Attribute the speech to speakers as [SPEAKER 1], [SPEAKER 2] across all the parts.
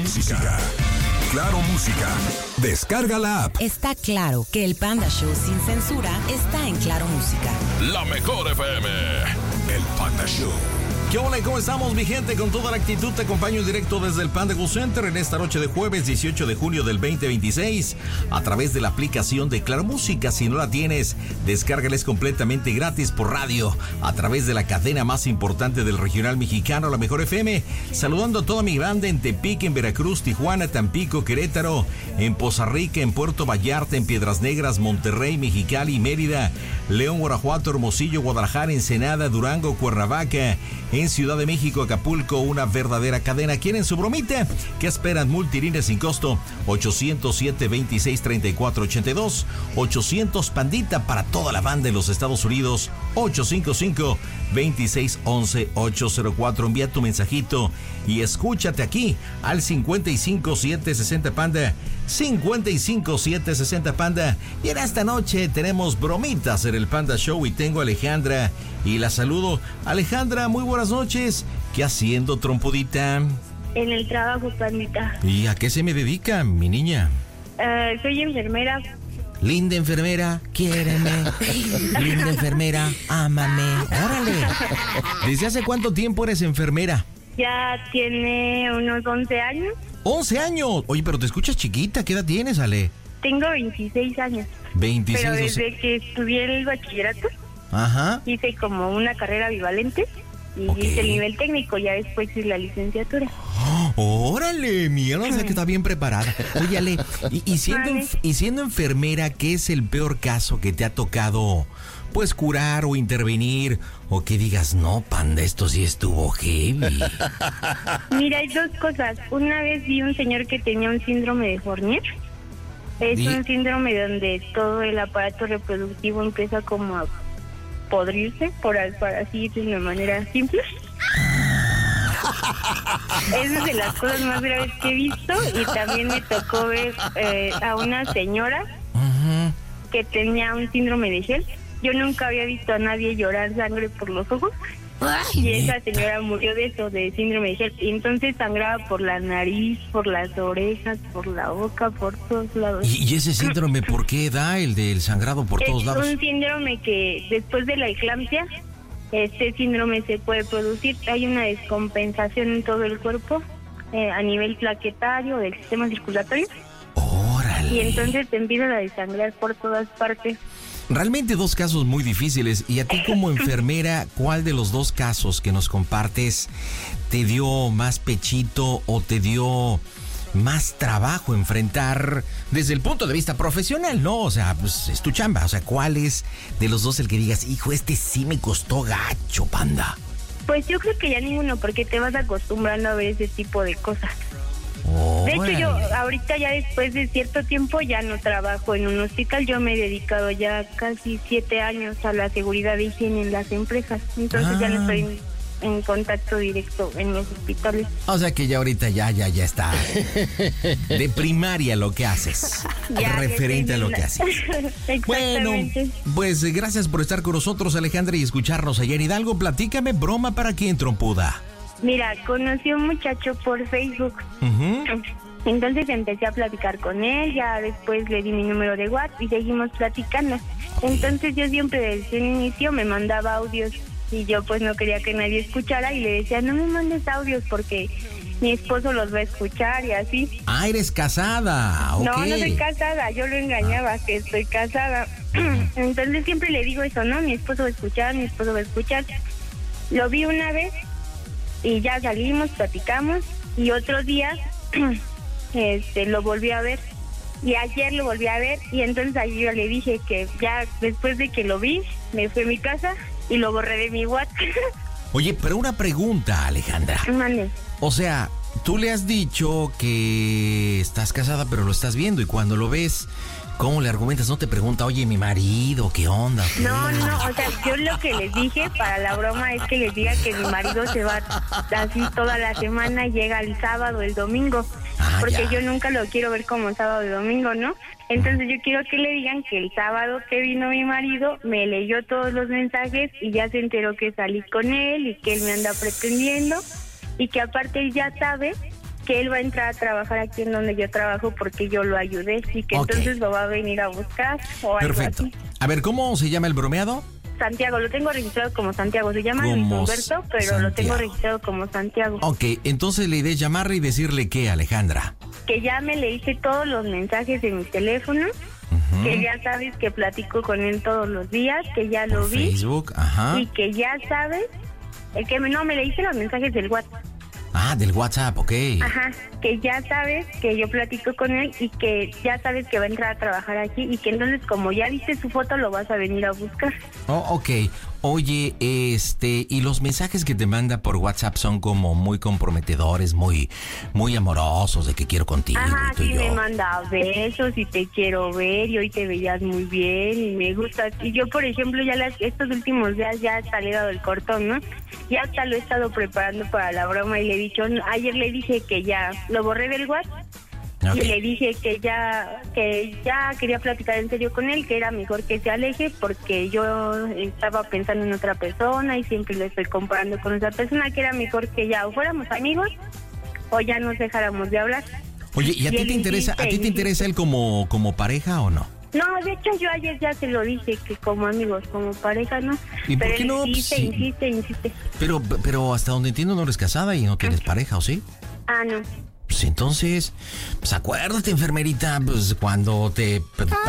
[SPEAKER 1] Música. Claro Música. Descarga la app.
[SPEAKER 2] Está claro que el Panda Show sin censura está en Claro Música.
[SPEAKER 3] La mejor FM.
[SPEAKER 1] El Panda Show.
[SPEAKER 4] ¿Qué hola? ¿Cómo estamos, mi gente? Con toda la actitud te acompaño directo desde el Panda Go Center en esta noche de jueves 18 de junio del 2026 a través de la aplicación de Claro Música. Si no la tienes, descárgala, es completamente gratis por radio a través de la cadena más importante del regional mexicano, La Mejor FM. Saludando a toda mi banda en Tepic, en Veracruz, Tijuana, Tampico, Querétaro, en Poza Rica, en Puerto Vallarta, en Piedras Negras, Monterrey, Mexicali, Mérida, León, Guanajuato, Hermosillo, Guadalajara, Ensenada, Durango, Cuernavaca, en Ciudad de México, Acapulco, una verdadera cadena. ¿Quieren su bromita? ¿Qué esperan? Multilínea sin costo, 807-26-34-82, 800 Pandita para toda la banda en los Estados Unidos, 855-2611-804. Envía tu mensajito y escúchate aquí al 55760 Panda, 55760 Panda. Y en esta noche tenemos bromitas en el Panda Show y tengo a Alejandra y la saludo. Alejandra, muy buenas noches. ¿Qué haciendo, trompudita?
[SPEAKER 5] En el trabajo, Pandita.
[SPEAKER 4] ¿Y a qué se me dedica, mi niña?
[SPEAKER 5] Soy enfermera.
[SPEAKER 4] Linda enfermera, quiéreme. Linda enfermera, ámame. Órale. ¿Desde hace cuánto tiempo eres enfermera?
[SPEAKER 5] Ya tiene unos 11 años.
[SPEAKER 4] 11 años. Oye, pero te escuchas chiquita. ¿Qué edad tienes, Ale?
[SPEAKER 5] Tengo 26 años.
[SPEAKER 4] 26.
[SPEAKER 5] Pero desde que estudié el bachillerato,
[SPEAKER 4] ajá,
[SPEAKER 5] hice como una carrera bivalente y
[SPEAKER 4] okay,
[SPEAKER 5] hice el nivel técnico. Ya después hice la licenciatura.
[SPEAKER 4] ¡Órale! Mira, o sea que está bien preparada. Oye, Ale, y siendo enfermera, ¿qué es el peor caso que te ha tocado, pues, curar o intervenir? O que digas, no, Panda, esto sí estuvo heavy.
[SPEAKER 5] Mira, hay dos cosas. Una vez vi un señor que tenía un síndrome de Fournier. Es un síndrome donde todo el aparato reproductivo empieza como a podrirse, para así de una manera simple. Esa es de las cosas más graves que he visto. Y también me tocó ver a una señora que tenía un síndrome de Gel. Yo nunca había visto a nadie llorar sangre por los ojos. Y esa señora murió de eso, de síndrome de Gel. Y entonces sangraba por la nariz, por las orejas, por la boca, por todos lados.
[SPEAKER 4] ¿Y ese síndrome por qué da el del sangrado por todos lados?
[SPEAKER 5] Es un síndrome que después de la eclampsia, este síndrome se puede producir. Hay una descompensación en todo el cuerpo a nivel plaquetario, del sistema circulatorio.
[SPEAKER 4] ¡Órale!
[SPEAKER 5] Y entonces te empiezan a desangrar por todas partes.
[SPEAKER 4] Realmente dos casos muy difíciles. Y a ti como enfermera, ¿cuál de los dos casos que nos compartes te dio más pechito o te dio más trabajo enfrentar desde el punto de vista profesional, ¿no? O sea, pues es tu chamba. O sea, ¿cuál es de los dos el que digas, hijo, este sí me costó gacho, Panda?
[SPEAKER 5] Pues yo creo que ya ninguno, porque te vas acostumbrando a ver ese tipo de cosas.
[SPEAKER 4] Oh,
[SPEAKER 5] de hecho,
[SPEAKER 4] bueno,
[SPEAKER 5] yo ahorita ya después de cierto tiempo ya no trabajo en un hospital. Yo me he dedicado ya casi 7 años a la seguridad de higiene en las empresas. Entonces ya no estoy en contacto directo en los hospitales.
[SPEAKER 4] O sea que ya ahorita ya está de primaria lo que haces,
[SPEAKER 5] Ya,
[SPEAKER 4] referente a lo que haces. Bueno,
[SPEAKER 5] Exactamente.
[SPEAKER 4] pues gracias por estar con nosotros, Alejandra, y escucharnos ayer. Hidalgo, platícame, broma para quién, trompuda.
[SPEAKER 5] Mira, conocí a un muchacho por Facebook. Entonces empecé a platicar con él, ya después le di mi número de WhatsApp y seguimos platicando. Entonces yo siempre desde el inicio me mandaba audios y yo pues no quería que nadie escuchara y le decía, no me mandes audios porque mi esposo los va a escuchar y así.
[SPEAKER 4] Ah, eres casada, ok.
[SPEAKER 5] No, no soy casada, yo lo engañaba que estoy casada. Entonces siempre le digo eso, ¿no? Mi esposo va a escuchar, mi esposo va a escuchar. Lo vi una vez y ya salimos, platicamos y otro día lo volví a ver y ayer lo volví a ver y entonces ayer yo le dije que ya después de que lo vi me fui a mi casa y lo borré de mi WhatsApp.
[SPEAKER 4] Oye, pero una pregunta, Alejandra.
[SPEAKER 5] Mande.
[SPEAKER 4] O sea, tú le has dicho que estás casada pero lo estás viendo y cuando lo ves, ¿cómo le argumentas? No te pregunta, oye, mi marido, ¿qué onda? ¿Qué?
[SPEAKER 5] No, o sea, yo lo que les dije para la broma es que les diga que mi marido se va así toda la semana, llega el sábado, el domingo, porque yo nunca lo quiero ver como sábado y domingo, ¿no? Entonces yo quiero que le digan que el sábado que vino mi marido me leyó todos los mensajes y ya se enteró que salí con él y que él me anda pretendiendo y que aparte él ya sabe que él va a entrar a trabajar aquí en donde yo trabajo porque yo lo ayudé y que
[SPEAKER 4] Ok.
[SPEAKER 5] entonces lo va a venir a buscar o
[SPEAKER 4] Perfecto.
[SPEAKER 5] algo así.
[SPEAKER 4] A ver, ¿cómo se llama el bromeado?
[SPEAKER 5] Santiago, lo tengo registrado como Santiago. Se llama Luis
[SPEAKER 4] Como
[SPEAKER 5] Humberto, pero lo tengo
[SPEAKER 4] Santiago.
[SPEAKER 5] registrado como Santiago.
[SPEAKER 4] Ok, entonces la idea es llamarle y decirle ¿qué, Alejandra?
[SPEAKER 5] Que ya me le hice todos los mensajes en mi teléfono,
[SPEAKER 4] Ujú.
[SPEAKER 5] que ya sabes que platico con él todos los días, que ya lo
[SPEAKER 4] Por
[SPEAKER 5] vi
[SPEAKER 4] Facebook, ajá.
[SPEAKER 5] y que ya sabes, me le hice los mensajes del WhatsApp.
[SPEAKER 4] Ah, del WhatsApp, ok.
[SPEAKER 5] Ajá, que ya sabes que yo platico con él y que ya sabes que va a entrar a trabajar aquí y que entonces como ya viste su foto lo vas a venir a buscar.
[SPEAKER 4] Oh, ok. Oye, y los mensajes que te manda por WhatsApp son como muy comprometedores, muy amorosos, de que quiero contigo,
[SPEAKER 5] Ajá,
[SPEAKER 4] y tú y
[SPEAKER 5] sí,
[SPEAKER 4] yo.
[SPEAKER 5] me manda besos y te quiero ver y hoy te veías muy bien y me gustas. Y yo, por ejemplo, ya estos últimos días ya hasta le he dado el cortón, ¿no? Ya hasta lo he estado preparando para la broma y le he dicho, ayer le dije que ya lo borré del WhatsApp.
[SPEAKER 4] Ok.
[SPEAKER 5] Y le dije que ya quería platicar en serio con él, que era mejor que se aleje porque yo estaba pensando en otra persona y siempre lo estoy comparando con esa persona, que era mejor que ya o fuéramos amigos o ya nos dejáramos de hablar.
[SPEAKER 4] Oye, ¿y a ti
[SPEAKER 5] él
[SPEAKER 4] te interesa él como pareja o no?
[SPEAKER 5] No, de hecho yo ayer ya se lo dije, que como amigos, como pareja, ¿no?
[SPEAKER 4] ¿Y por
[SPEAKER 5] pero
[SPEAKER 4] qué
[SPEAKER 5] él
[SPEAKER 4] no?
[SPEAKER 5] insiste,
[SPEAKER 4] Sí.
[SPEAKER 5] insiste.
[SPEAKER 4] Pero hasta donde entiendo no eres casada y no tienes pareja, ¿o sí?
[SPEAKER 5] Ah, no.
[SPEAKER 4] Pues entonces, pues acuérdate, enfermerita, pues cuando te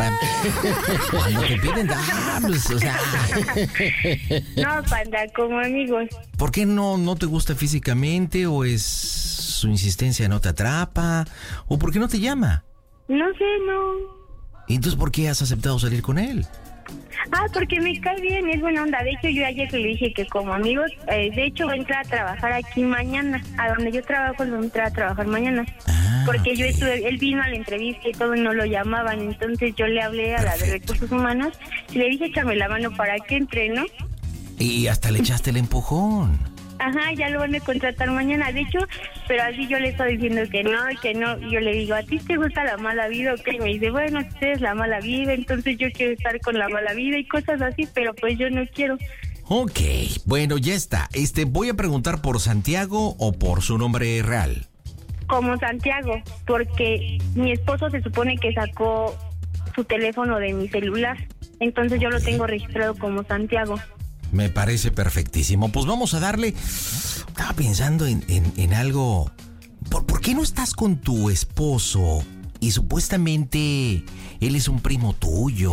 [SPEAKER 4] piden, pues, o sea,
[SPEAKER 5] No, panda, como amigos.
[SPEAKER 4] ¿por qué no te gusta físicamente o es su insistencia no te atrapa o por qué no te llama?
[SPEAKER 5] No sé, no.
[SPEAKER 4] ¿Y entonces por qué has aceptado salir con él?
[SPEAKER 5] Ah, porque me cae bien, es buena onda. De hecho, yo ayer le dije que como amigos, de hecho va a entrar a trabajar aquí mañana. A donde yo trabajo, él va a entrar a trabajar mañana.
[SPEAKER 4] Ah,
[SPEAKER 5] Porque yo
[SPEAKER 4] ok.
[SPEAKER 5] él vino a la entrevista y todo y no lo llamaban. Entonces yo le hablé a la de
[SPEAKER 4] Perfecto.
[SPEAKER 5] Recursos Humanos y le dije, échame la mano para que entre, ¿no?
[SPEAKER 4] Y hasta le echaste el empujón.
[SPEAKER 5] Ajá, ya lo van a contratar mañana. De hecho, pero así yo le estoy diciendo que no y que no. Y yo le digo, ¿a ti te gusta la mala vida o qué? Y me dice, bueno, usted es la mala vida, entonces yo quiero estar con la mala vida y cosas así, pero pues yo no quiero.
[SPEAKER 4] Ok, bueno, ya está. Voy a preguntar por Santiago o por su nombre real.
[SPEAKER 5] Como Santiago, porque mi esposo se supone que sacó su teléfono de mi celular. Entonces yo lo tengo registrado como Santiago.
[SPEAKER 4] Me parece perfectísimo. Pues vamos a darle. Estaba pensando en algo. ¿Por qué no estás con tu esposo? Y supuestamente él es un primo tuyo.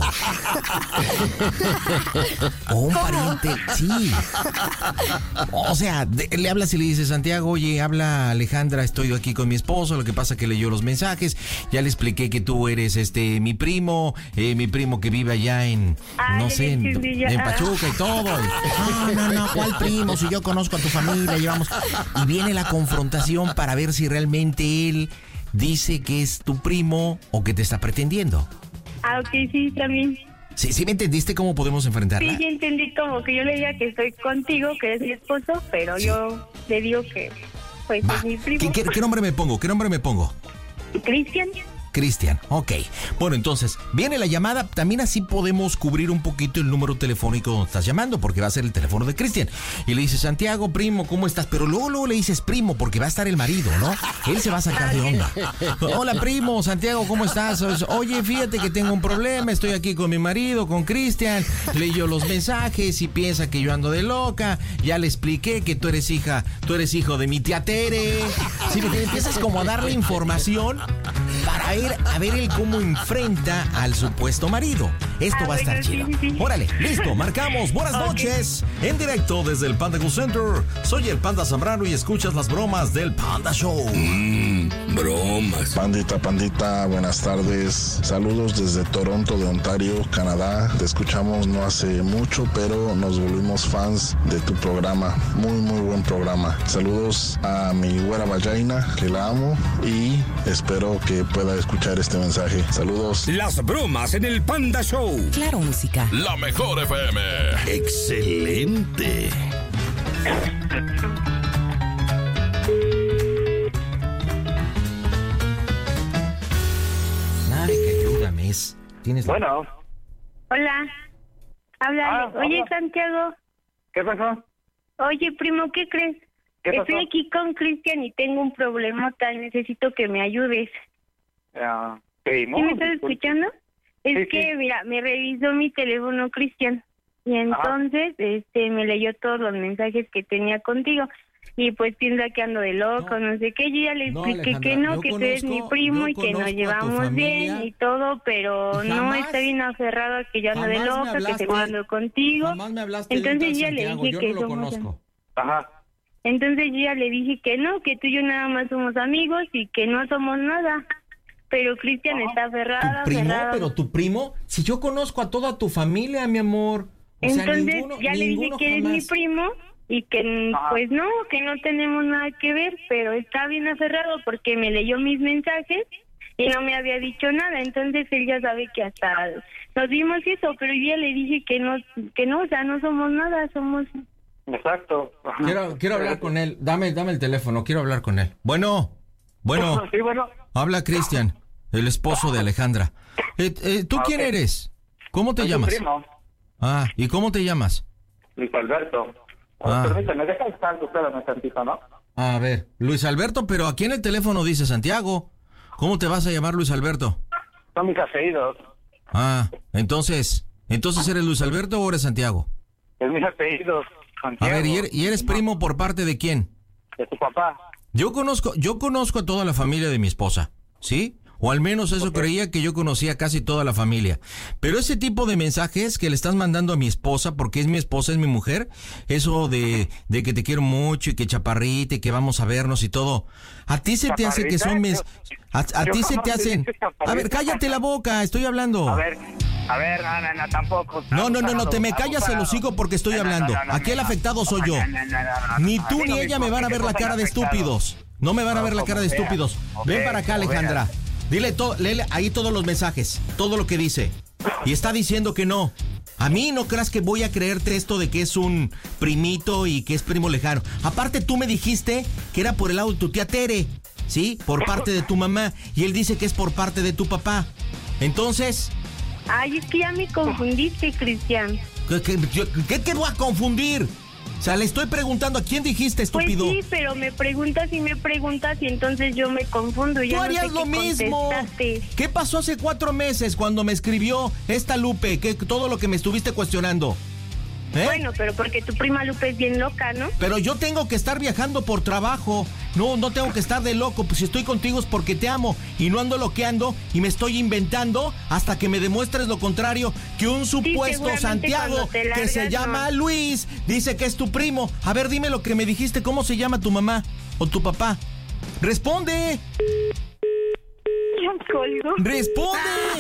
[SPEAKER 4] O un pariente. Sí. O sea, le hablas y le dices, Santiago, oye, habla Alejandra, estoy aquí con mi esposo. Lo que pasa que leyó los mensajes. Ya le expliqué que tú eres mi primo que vive allá en, no
[SPEAKER 5] ya
[SPEAKER 4] sé,
[SPEAKER 5] entendí, ya.
[SPEAKER 4] en Pachuca y todo. No, ¿cuál primo? Si yo conozco a tu familia, llevamos. Y viene la confrontación para ver si realmente él dice que es tu primo o que te está pretendiendo.
[SPEAKER 5] Ah, ok, sí, también.
[SPEAKER 4] ¿Sí me entendiste cómo podemos enfrentarla?
[SPEAKER 5] Sí, ya entendí como que yo le diga que estoy contigo, que eres mi esposo, pero
[SPEAKER 4] Sí.
[SPEAKER 5] yo le digo que pues
[SPEAKER 4] Va.
[SPEAKER 5] es mi primo.
[SPEAKER 4] ¿Qué nombre me pongo?
[SPEAKER 5] Cristian.
[SPEAKER 4] Cristian, ok. Bueno, entonces, viene la llamada. También así podemos cubrir un poquito el número telefónico donde estás llamando, porque va a ser el teléfono de Cristian. Y le dices, Santiago, primo, ¿cómo estás? Pero luego le dices primo, porque va a estar el marido, ¿no? Él se va a sacar de onda. Hola, primo, Santiago, ¿cómo estás? Oye, fíjate que tengo un problema, estoy aquí con mi marido, con Cristian. Leyó los mensajes y piensa que yo ando de loca. Ya le expliqué que tú eres hijo de mi tía Tere. Sí, porque empiezas como a darle información para a ver él cómo enfrenta al supuesto marido. Esto va a estar chido.
[SPEAKER 5] Sí.
[SPEAKER 4] Órale, listo, marcamos. Buenas noches. En directo desde el Panda Go Center. Soy el Panda Zambrano y escuchas las bromas del Panda Show.
[SPEAKER 3] Bromas. Pandita, buenas tardes. Saludos desde Toronto, de Ontario, Canadá. Te escuchamos no hace mucho, pero nos volvimos fans de tu programa. Muy buen programa. Saludos a mi güera Vallaina, que la amo, y espero que pueda escuchar este mensaje. Saludos.
[SPEAKER 1] Las bromas en el Panda Show.
[SPEAKER 2] Claro, música.
[SPEAKER 1] La mejor FM. Excelente.
[SPEAKER 4] Ay, que ayúdame. ¿Tienes la-
[SPEAKER 6] Bueno,
[SPEAKER 5] Hola. Habla. Oye,
[SPEAKER 6] hola.
[SPEAKER 5] Santiago.
[SPEAKER 6] ¿qué pasó?
[SPEAKER 5] Oye, primo, ¿qué crees?
[SPEAKER 6] ¿Qué pasó?
[SPEAKER 5] Estoy aquí con Cristian y tengo un problemota, necesito que me ayudes.
[SPEAKER 6] Primo,
[SPEAKER 5] ¿Sí me estás escuchando? Es
[SPEAKER 6] Sí,
[SPEAKER 5] que,
[SPEAKER 6] sí.
[SPEAKER 5] mira, me revisó mi teléfono Cristian y entonces me leyó todos los mensajes que tenía contigo y pues piensa que ando de loco, no sé qué. Yo ya le
[SPEAKER 4] No,
[SPEAKER 5] expliqué que
[SPEAKER 4] Alejandra,
[SPEAKER 5] no,
[SPEAKER 4] yo
[SPEAKER 5] que tú eres mi
[SPEAKER 4] conozco-
[SPEAKER 5] primo
[SPEAKER 4] yo
[SPEAKER 5] y que nos
[SPEAKER 4] conozco a tu
[SPEAKER 5] llevamos
[SPEAKER 4] familia
[SPEAKER 5] bien y todo, pero
[SPEAKER 4] y
[SPEAKER 5] no
[SPEAKER 4] jamás-
[SPEAKER 5] está bien aferrado a que yo ando de
[SPEAKER 4] jamás me
[SPEAKER 5] loca, que
[SPEAKER 4] hablaste-
[SPEAKER 5] seguro ando contigo.
[SPEAKER 4] Jamás me hablaste de un tal
[SPEAKER 5] Entonces ya le
[SPEAKER 4] Santiago,
[SPEAKER 5] dije
[SPEAKER 4] yo
[SPEAKER 5] que
[SPEAKER 4] no lo
[SPEAKER 5] somos
[SPEAKER 4] conozco.
[SPEAKER 6] Ajá.
[SPEAKER 5] Entonces yo ya le dije que no, que tú y yo nada más somos amigos y que no somos nada. Pero Cristian está aferrado,
[SPEAKER 4] ¿Tu primo?
[SPEAKER 5] aferrado.
[SPEAKER 4] ¿Pero tu primo? Si yo conozco a toda tu familia, mi amor. O sea,
[SPEAKER 5] Entonces
[SPEAKER 4] ninguno,
[SPEAKER 5] ya le dije
[SPEAKER 4] ninguno
[SPEAKER 5] que eres mi
[SPEAKER 4] jamás.
[SPEAKER 5] primo y que pues no, que no tenemos nada que ver, pero está bien aferrado porque me leyó mis mensajes y no me había dicho nada. Entonces él ya sabe que hasta nos dimos eso, pero yo ya le dije que no, o sea, no somos nada, somos...
[SPEAKER 6] Exacto.
[SPEAKER 4] Quiero hablar con él. Dame el teléfono, quiero hablar con él. Bueno,
[SPEAKER 6] Sí, bueno.
[SPEAKER 4] habla Cristian, el esposo de Alejandra. ¿Tú quién
[SPEAKER 6] ok.
[SPEAKER 4] eres? ¿Cómo te
[SPEAKER 6] Soy tu
[SPEAKER 4] llamas?
[SPEAKER 6] primo,
[SPEAKER 4] Ah, ¿y cómo te llamas?
[SPEAKER 6] Luis Alberto.
[SPEAKER 4] Ah.
[SPEAKER 6] Permítame, deja de estar un tantito, ¿no?
[SPEAKER 4] A ver, Luis Alberto, pero aquí en el teléfono dice Santiago. ¿Cómo te vas a llamar Luis Alberto?
[SPEAKER 6] Son mis apellidos.
[SPEAKER 4] Ah, entonces ¿eres Luis Alberto o eres Santiago?
[SPEAKER 6] Es mis apellidos.
[SPEAKER 4] A
[SPEAKER 6] Santiago.
[SPEAKER 4] ver, ¿y eres primo por parte de quién?
[SPEAKER 6] De tu papá.
[SPEAKER 4] Yo conozco a toda la familia de mi esposa, ¿sí? O al menos eso creía, que yo conocía casi toda la familia. Pero ese tipo de mensajes que le estás mandando a mi esposa, porque es mi esposa, es mi mujer, eso de que te quiero mucho y que chaparrita y que vamos a vernos y todo, ¿a ti se te hace que son a ti se te hacen? A ver, cállate la boca, estoy hablando.
[SPEAKER 6] A ver, no, tampoco.
[SPEAKER 4] No, te me callas el hocico porque estoy hablando. Aquí el afectado soy yo. Ni tú ni ella me van a ver la cara de estúpidos. No me van a ver la cara de estúpidos. Ven para acá, Alejandra. Léele ahí todos los mensajes, todo lo que dice. Y está diciendo que no. A mí no creas que voy a creerte esto de que es un primito y que es primo lejano. Aparte tú me dijiste que era por el lado de tu tía Tere, ¿sí? Por parte de tu mamá. Y él dice que es por parte de tu papá. Entonces...
[SPEAKER 5] Ay, es que ya me confundiste, Cristian.
[SPEAKER 4] ¿Qué voy a confundir? O sea, le estoy preguntando a quién dijiste,
[SPEAKER 5] Pues
[SPEAKER 4] estúpido.
[SPEAKER 5] sí, pero me preguntas y entonces yo me confundo. Ya
[SPEAKER 4] Tú harías
[SPEAKER 5] no sé
[SPEAKER 4] lo
[SPEAKER 5] qué
[SPEAKER 4] mismo.
[SPEAKER 5] contestarte.
[SPEAKER 4] ¿Qué pasó hace 4 meses cuando me escribió esta Lupe? Todo lo que me estuviste cuestionando. ¿Eh?
[SPEAKER 5] Bueno, pero porque tu prima Lupe es bien loca, ¿no?
[SPEAKER 4] Pero yo tengo que estar viajando por trabajo. No tengo que estar de loco. Pues si estoy contigo es porque te amo. Y no ando loqueando y me estoy inventando hasta que me demuestres lo contrario. Que un supuesto
[SPEAKER 5] seguramente
[SPEAKER 4] Santiago
[SPEAKER 5] cuando te
[SPEAKER 4] que se
[SPEAKER 5] largas,
[SPEAKER 4] llama
[SPEAKER 5] no.
[SPEAKER 4] Luis dice que es tu primo. A ver, dime lo que me dijiste. ¿Cómo se llama tu mamá o tu papá? ¡Responde!
[SPEAKER 5] Ya colgo.
[SPEAKER 4] ¡Responde!